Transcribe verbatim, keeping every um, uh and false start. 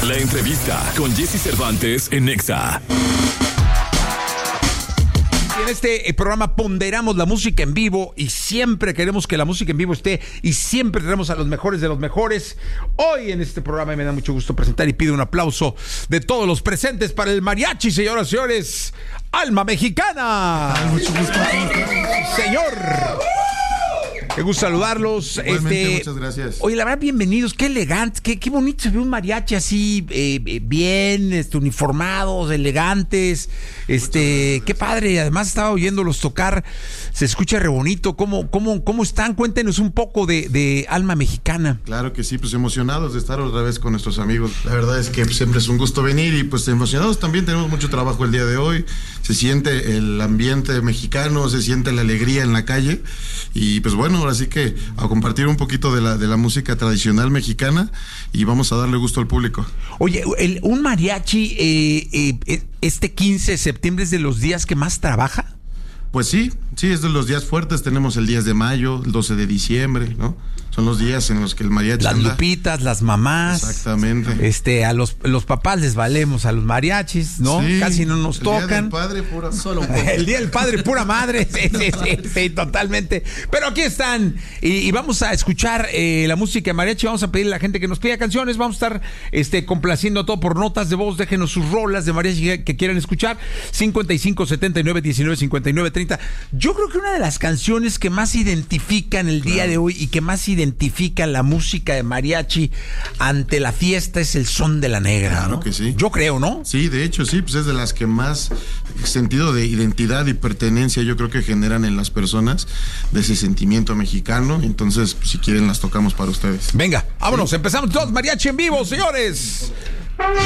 La entrevista con Jesse Cervantes en Nexa. En este programa ponderamos la música en vivo y siempre queremos que la música en vivo esté y siempre tenemos a los mejores de los mejores. Hoy en este programa me da mucho gusto presentar y pido un aplauso de todos los presentes para el mariachi, señoras y señores, Alma Mexicana. Mucho gusto. Señor. Me gusta saludarlos. Igualmente, este, muchas gracias. Oye, la verdad, bienvenidos. Qué elegante, qué, qué bonito se ve un mariachi así, eh, eh, bien, este, uniformados, elegantes. Este, qué padre. Además, estaba oyéndolos tocar. Se escucha re bonito. ¿Cómo, cómo, cómo están? Cuéntenos un poco de, de Alma Mexicana. Claro que sí, pues emocionados de estar otra vez con nuestros amigos. La verdad es que pues, siempre es un gusto venir y pues emocionados también. Tenemos mucho trabajo el día de hoy. Se siente el ambiente mexicano, se siente la alegría en la calle. Y pues bueno, así que a compartir un poquito de la, de la música tradicional mexicana y vamos a darle gusto al público. Oye, el, un mariachi eh, eh, este quince de septiembre es de los días que más trabaja. Pues sí, sí, es de los días fuertes. Tenemos el diez de mayo, el doce de diciembre, ¿no? Son los días en los que el mariachi Las anda. lupitas, las mamás. Exactamente. Este, a los, los papás les valemos a los mariachis, ¿no? Sí, Casi no nos el tocan. Día del Padre, pura... Solo un poco. El Día del Padre, pura madre. Sí, sí, sí, sí, totalmente. Pero aquí están. Y, y vamos a escuchar eh, la música de mariachi. Vamos a pedirle a la gente que nos pida canciones. Vamos a estar este, complaciendo todo por notas de voz. Déjenos sus rolas de mariachi que, que quieran escuchar. cincuenta y cinco, setenta y nueve, diecinueve, cincuenta y nueve, treinta. Yo creo que una de las canciones que más identifican el día Claro. de hoy y que más identifican la música de mariachi ante la fiesta es el son de la negra. Claro ¿no? que sí. Yo creo, ¿no? Sí, de hecho, sí, pues es de las que más sentido de identidad y pertenencia yo creo que generan en las personas de ese sentimiento mexicano. Entonces, pues, si quieren, las tocamos para ustedes. Venga, vámonos, empezamos todos mariachi en vivo, señores.